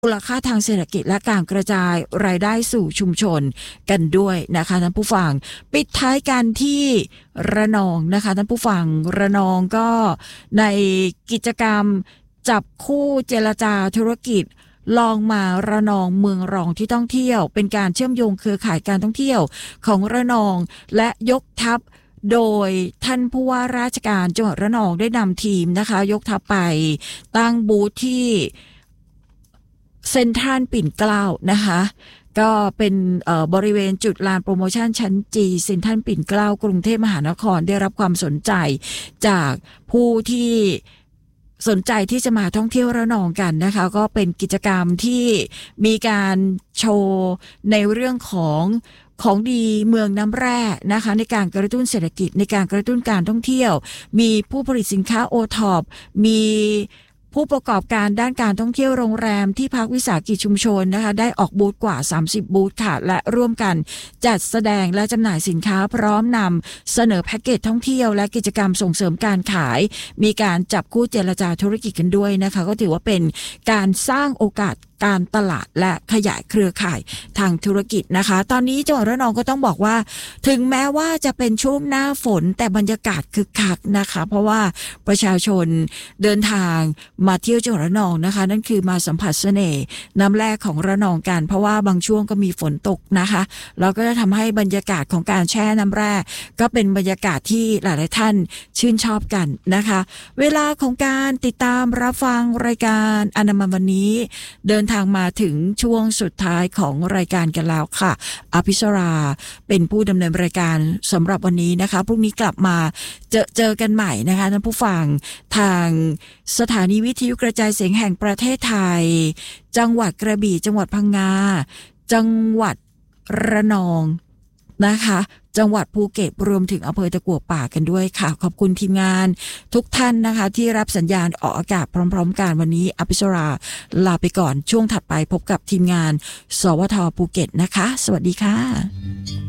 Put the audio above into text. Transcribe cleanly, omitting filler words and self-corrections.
มูลค่าทางเศรษฐกิจและการกระจายรายได้สู่ชุมชนกันด้วยนะคะท่านผู้ฟังปิดท้ายกันที่ระนองนะคะท่านผู้ฟังระนองก็ในกิจกรรมจับคู่เจรจาธุรกิจลองมาระนองเมืองรองที่ท่องเที่ยวเป็นการเชื่อมโยงเครือข่ายการท่องเที่ยวของระนองและยกทัพโดยท่านผู้ว่าราชการจังหวัดระนองได้นำทีมนะคะยกทัพไปตั้งบูธที่เซ็นทรัลปิ่นเกล้านะคะก็เป็นบริเวณจุดลานโปรโมชั่นชั้นจีเซ็นทรัลปิ่นเกล้ากรุงเทพมหานครได้รับความสนใจจากผู้ที่สนใจที่จะมาท่องเที่ยวระนองกันนะคะก็เป็นกิจกรรมที่มีการโชว์ในเรื่องของดีเมืองน้ำแร่นะคะในการกระตุ้นเศรษฐกิจในการกระตุ้นการท่องเที่ยวมีผู้ผลิตสินค้าโอท็อปมีผู้ประกอบการด้านการท่องเที่ยวโรงแรมที่พักวิสาหกิจชุมชนนะคะได้ออกบูธกว่า30บูธค่ะและร่วมกันจัดแสดงและจำหน่ายสินค้าพร้อมนำเสนอแพ็กเกจท่องเที่ยวและกิจกรรมส่งเสริมการขายมีการจับคู่เจรจาธุรกิจกันด้วยนะคะก็ถือว่าเป็นการสร้างโอกาสการตลาดและขยายเครือข่ายทางธุรกิจนะคะตอนนี้จังหวัดระนองก็ต้องบอกว่าถึงแม้ว่าจะเป็นช่วงหน้าฝนแต่บรรยากาศคึกคักนะคะเพราะว่าประชาชนเดินทางมาเที่ยวจังหวัดระนองนะคะนั่นคือมาสัมผัสเสน่ห์น้ำแร่ของระนองกันเพราะว่าบางช่วงก็มีฝนตกนะคะแล้วก็จะทำให้บรรยากาศของการแช่น้ำแร่ก็เป็นบรรยากาศที่หลายๆท่านชื่นชอบกันนะคะเวลาของการติดตามรับฟังรายการอนามัยวันนี้เดินทางมาถึงช่วงสุดท้ายของรายการกันแล้วค่ะอภิสราเป็นผู้ดำเนินรายการสำหรับวันนี้นะคะพรุ่งนี้กลับมาเจอกันใหม่นะคะท่านผู้ฟังทางสถานีวิทยุกระจายเสียงแห่งประเทศไทยจังหวัดกระบี่จังหวัดพังงาจังหวัดระนองนะคะจังหวัดภูเก็ตรวมถึงอำเภอตะกั่วป่ากันด้วยค่ะขอบคุณทีมงานทุกท่านนะคะที่รับสัญญาณออกอากาศพร้อมๆกันวันนี้อภิสราลาไปก่อนช่วงถัดไปพบกับทีมงานสวทภูเก็ตนะคะสวัสดีค่ะ